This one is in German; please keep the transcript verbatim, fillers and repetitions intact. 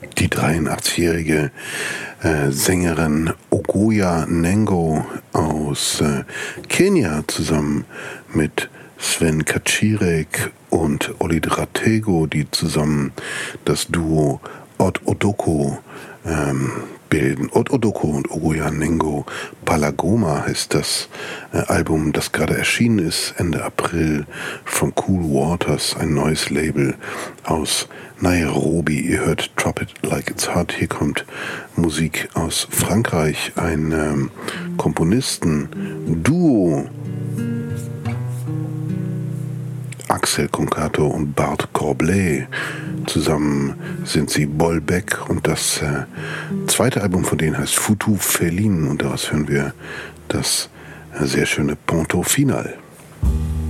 Die dreiundachtzigjährige äh, Sängerin Ogoja Nengo aus äh, Kenia zusammen mit Sven Kaczirek und Olli Dratego, die zusammen das Duo Od Odoko ähm, bilden. Od Odoko und Ogoja Nengo. Palagoma heißt das äh, Album, das gerade erschienen ist, Ende April, von Cool Waters, ein neues Label aus Nairobi. Ihr hört Drop It Like It's Hot. Hier kommt Musik aus Frankreich, ein ähm, Komponisten-Duo. Axel Concato und Bart Corblet. Zusammen sind sie Bolbec und das äh, zweite Album von denen heißt Futu Felin und daraus hören wir das äh, sehr schöne Ponto Final.